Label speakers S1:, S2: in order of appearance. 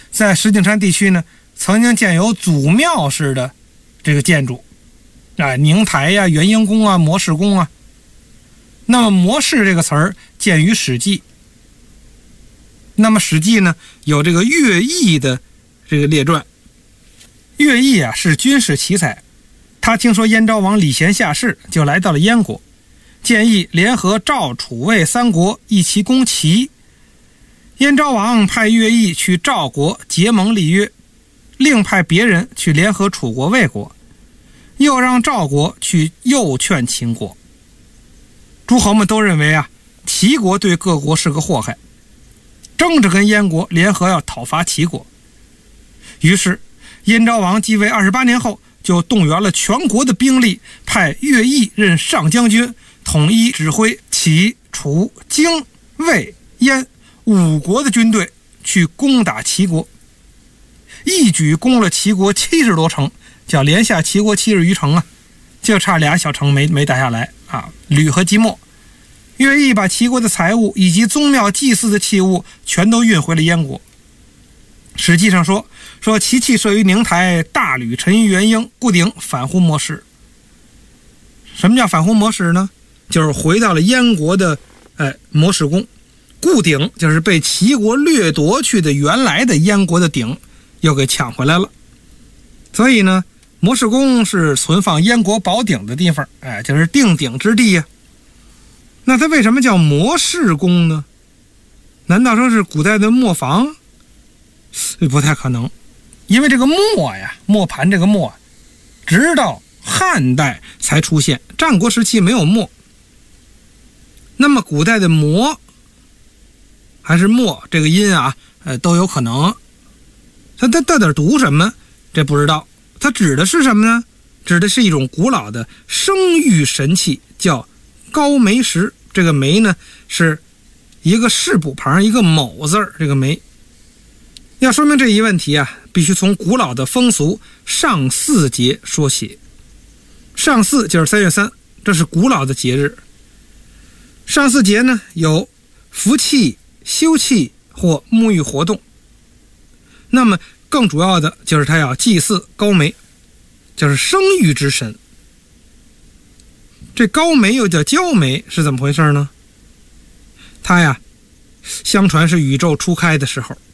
S1: 在石景山地区呢，曾经建有祖庙式的这个建筑，宁台呀、元婴宫啊、模式宫啊。那么模式这个词儿见于《史记》，那么《史记》呢有这个乐毅的这个列传。乐毅啊是军事奇才，他听说燕昭王礼贤下士，就来到了燕国，建议联合赵、楚、魏三国一起攻齐。燕昭王派乐毅去赵国结盟立约，另派别人去联合楚国、魏国，又让赵国去诱劝秦国。诸侯们都认为啊，齐国对各国是个祸害，争着跟燕国联合要讨伐齐国。于是燕昭王继位28年后，就动员了全国的兵力，派乐毅任上将军，统一指挥齐、楚、荆、魏、燕5国的军队去攻打齐国，一举攻了齐国70多城，叫连下齐国7日余城啊，就差俩小城没打下来啊，吕和即墨。乐毅把齐国的财物以及宗庙祭祀的器物全都运回了燕国。史记上说齐器设于宁台，大吕沉于元婴，固鼎返乎摩石。什么叫返乎摩石呢？就是回到了燕国的摩石宫。固鼎就是被齐国掠夺去的原来的燕国的鼎又给抢回来了。所以呢，摩石宫是存放燕国宝鼎的地方，就是定鼎之地呀。那它为什么叫摩石宫呢？难道说是古代的磨坊？不太可能，因为这个磨呀，磨盘这个磨，直到汉代才出现，战国时期没有磨。那么古代的磨还是磨这个音啊，都有可能。它到底读什么？这不知道。它指的是什么呢？指的是一种古老的生育神器，叫高梅石。这个梅呢是一个士部旁一个某字儿，这个梅。要说明这一问题啊，必须从古老的风俗上巳节说起。上巳就是3月3，这是古老的节日。上巳节呢有服气、休憩或沐浴活动。那么更主要的就是他要祭祀高梅，就是生育之神。这高梅又叫焦梅是怎么回事呢？它呀，相传是宇宙初开的时候，